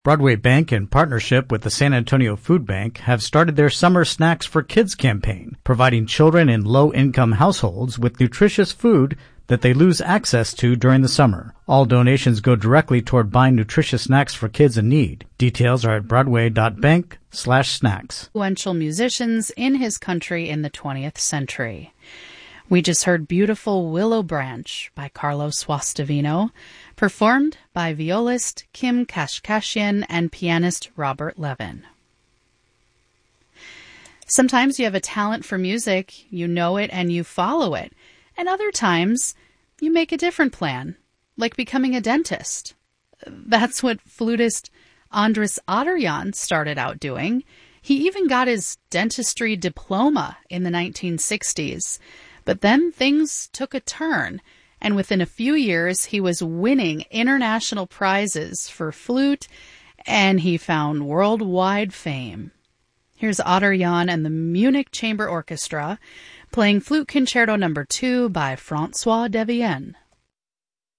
Broadway Bank, in partnership with the San Antonio Food Bank, have started their Summer Snacks for Kids campaign, providing children in low-income households with nutritious food that they lose access to during the summer. All donations go directly toward buying nutritious snacks for kids in need. Details are at broadway.bank/snacks. Influential musicians in his country in the 20th century. We just heard Beautiful Willow Branch by Carlos Suastavino, performed by violist Kim Kashkashian and pianist Robert Levin. Sometimes you have a talent for music, you know it and you follow it. And other times, you make a different plan, like becoming a dentist. That's what flutist Andris Adorjan started out doing. He even got his dentistry diploma in the 1960s. But then things took a turn, and within a few years, he was winning international prizes for flute, and he found worldwide fame. Here's Adorjan and the Munich Chamber Orchestra playing Flute Concerto No. 2 by François Devienne.